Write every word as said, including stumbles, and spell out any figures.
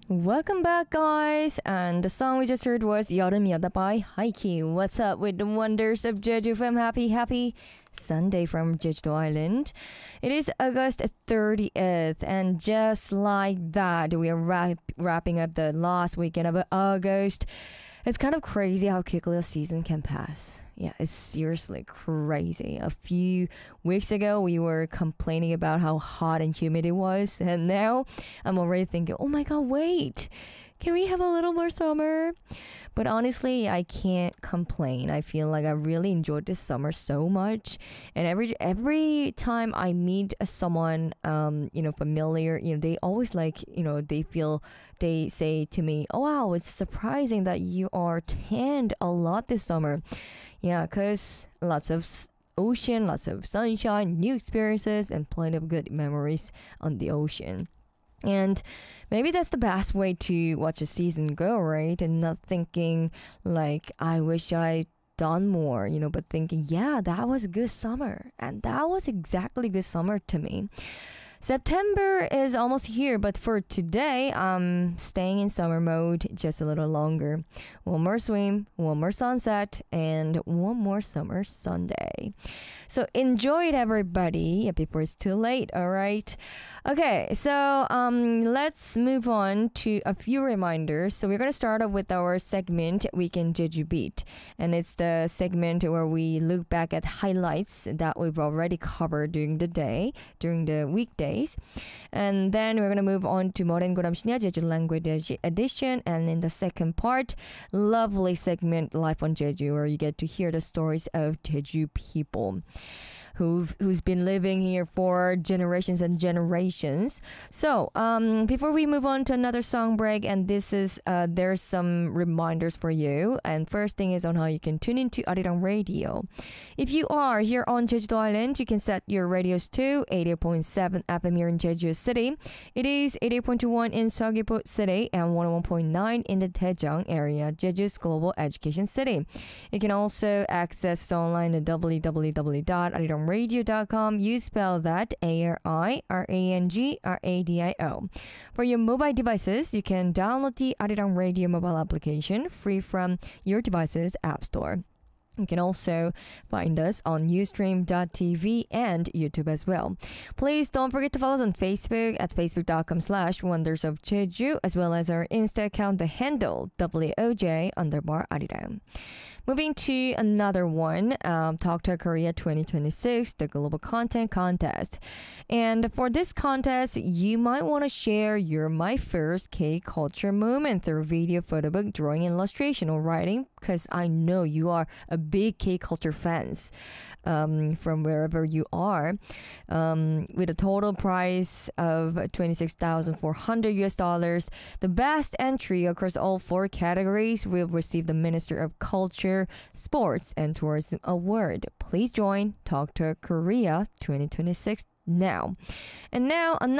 Welcome back, guys. And the song we just heard was 여름이었다 by Haikyuu. What's up with the wonders of Jeju fam? Happy, happy Sunday from Jeju Island. It is August thirtieth, and just like that, we are wrap- wrapping up the last weekend of August. It's kind of crazy how quickly a season can pass. Yeah, it's seriously crazy. A few weeks ago, we were complaining about how hot and humid it was. And now I'm already thinking, oh my God, wait, can we have a little more summer? But honestly, I can't complain. I feel like I really enjoyed this summer so much. And every every time I meet someone, um, you know, familiar, you know, they always like, you know, they feel, they say to me, oh wow, it's surprising that you are tanned a lot this summer. Yeah, because lots of s- ocean, lots of sunshine, new experiences, and plenty of good memories on the ocean. And maybe that's the best way to watch a season go, right? And not thinking like, I wish I done more, you know, but thinking, yeah, that was a good summer. And that was exactly good summer to me. September is almost here, but for today, I'm staying in summer mode just a little longer. One more swim, one more sunset, and one more summer Sunday. So enjoy it, everybody, before it's too late, all right? Okay, so um, let's move on to a few reminders. So we're going to start off with our segment, Weekend Jeju Beat. And it's the segment where we look back at highlights that we've already covered during the day, during the weekdays. And then we're going to move on to Moren Goram Shinya Jeju Language Edition. And in the second part, lovely segment, Life on Jeju, where you get to hear the stories of Jeju people who've who's been living here for generations and generations. So um, before we move on to another song break, and this is uh, there's some reminders for you. And first thing is on how you can tune into Arirang Radio. If you are here on Jeju Island, you can set your radios to eighty-eight point seven F M here in Jeju City. It is eighty-eight point two one in Seogwipo City and one oh one point nine in the Daejeong area, Jeju's global education city. You can also access us online at w w w dot arirang radio dot com. You spell that A R I R A N G R A D I O. For your mobile devices, you can download the Arirang Radio mobile application free from your device's app store. You can also find us on ustream dot t v and YouTube as well. Please don't forget to follow us on Facebook at facebook.com slash wonders of Jeju, as well as our Insta account, the handle W O J underbar Arirang. Moving to another one, um, Talk to Korea twenty twenty-six, the Global Content Contest. And for this contest, you might want to share your My First K-Culture moment through video, photo book, drawing, illustration, or writing, because I know you are a big K-Culture fans um, from wherever you are. Um, with a total prize of twenty-six thousand four hundred U S dollars, the best entry across all four categories will receive the Minister of Culture, Sports and Tourism Award. Please join Talk to Korea twenty twenty-six now. And now,